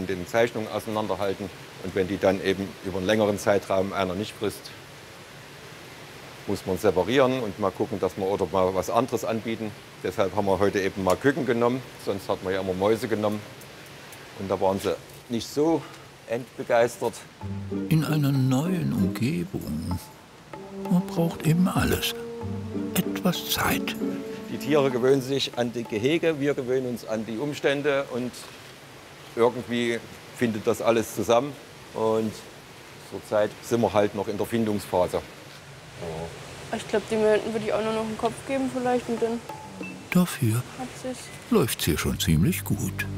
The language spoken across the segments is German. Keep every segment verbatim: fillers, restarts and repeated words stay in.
von den Zeichnungen auseinanderhalten. Und wenn die dann eben über einen längeren Zeitraum einer nicht frisst, muss man separieren und mal gucken, dass wir oder mal was anderes anbieten. Deshalb haben wir heute eben mal Küken genommen, sonst hat man ja immer Mäuse genommen. Und da waren sie nicht so endbegeistert. In einer neuen Umgebung, man braucht eben alles. Etwas Zeit. Die Tiere gewöhnen sich an die Gehege, wir gewöhnen uns an die Umstände und irgendwie findet das alles zusammen. Und zurzeit sind wir halt noch in der Findungsphase. Ich glaube, den Möwen würde ich auch nur noch einen Kopf geben vielleicht und dann Dafür läuft's hier schon ziemlich gut.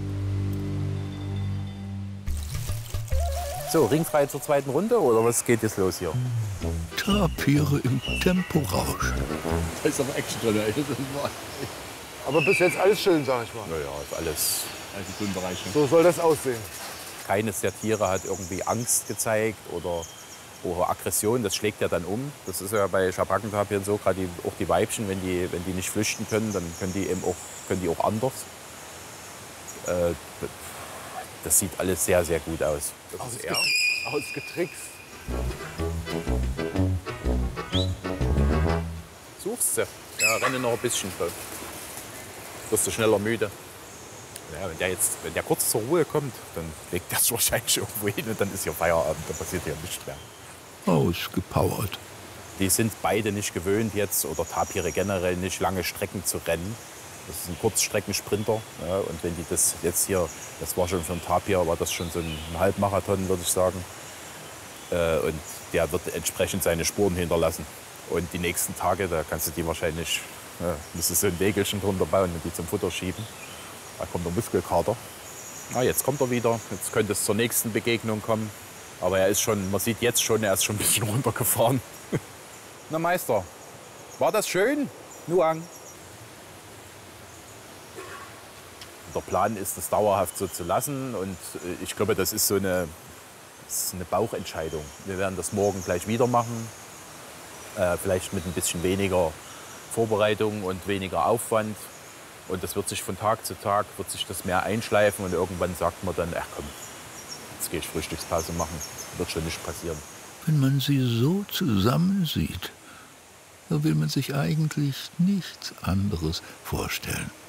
So, ringfrei zur zweiten Runde oder was geht jetzt los hier? Tapire im Temporausch. Da ist aber Action drin. Aber bis jetzt alles schön, sag ich mal. Naja, ist alles also so soll das aussehen. Keines der Tiere hat irgendwie Angst gezeigt oder, oder Aggression. Das schlägt ja dann um. Das ist ja bei Schabrackentapiren so, gerade die, auch die Weibchen, wenn die, wenn die nicht flüchten können, dann können die eben auch, können die auch anders. Äh, das sieht alles sehr, sehr gut aus. Das ist er. Ausgetrickst. Suchst du? Ja, renne noch ein bisschen. Wirst du schneller müde. Ja, wenn, der jetzt, wenn der kurz zur Ruhe kommt, dann legt er es wahrscheinlich irgendwo hin und dann ist hier Feierabend. Da passiert hier nichts mehr. Ausgepowert. Die sind beide nicht gewöhnt jetzt, oder Tapire generell nicht, lange Strecken zu rennen. Das ist ein Kurzstreckensprinter. Ja, und wenn die das jetzt hier, das war schon für einen Tapir, war das schon so ein Halbmarathon, würde ich sagen. Äh, und der wird entsprechend seine Spuren hinterlassen. Und die nächsten Tage, da kannst du die wahrscheinlich, ja, musst du so ein Wägelchen drunter bauen und die zum Futter schieben. Da kommt der Muskelkater. Na, jetzt kommt er wieder. Jetzt könnte es zur nächsten Begegnung kommen. Aber er ist schon, man sieht jetzt schon, er ist schon ein bisschen runtergefahren. Na Meister, war das schön? Nuang. Der Plan ist, das dauerhaft so zu lassen. Und ich glaube, das ist so eine, das ist eine Bauchentscheidung. Wir werden das morgen gleich wieder machen. Äh, vielleicht mit ein bisschen weniger Vorbereitung und weniger Aufwand. Und das wird sich von Tag zu Tag wird sich das mehr einschleifen. Und irgendwann sagt man dann, ach komm, jetzt gehe ich Frühstückspause machen. Wird schon nicht passieren. Wenn man sie so zusammen sieht, da will man sich eigentlich nichts anderes vorstellen.